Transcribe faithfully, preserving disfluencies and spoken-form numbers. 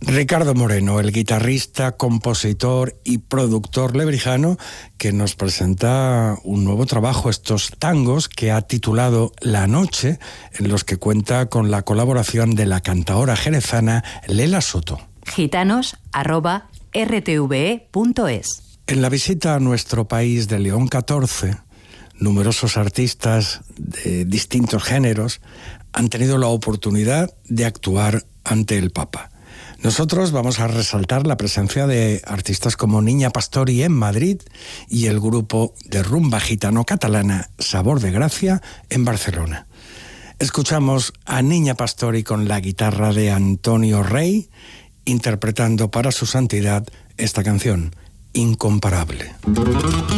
Ricardo Moreno, el guitarrista, compositor y productor lebrijano, que nos presenta un nuevo trabajo, estos tangos que ha titulado La Noche, en los que cuenta con la colaboración de la cantaora jerezana Lela Soto. gitanos arroba r t v e punto es. En la visita a nuestro país de León catorce, numerosos artistas de distintos géneros han tenido la oportunidad de actuar ante el Papa. Nosotros vamos a resaltar la presencia de artistas como Niña Pastori en Madrid y el grupo de rumba gitano-catalana Sabor de Gracia en Barcelona. Escuchamos a Niña Pastori con la guitarra de Antonio Rey, interpretando para su santidad esta canción, Incomparable.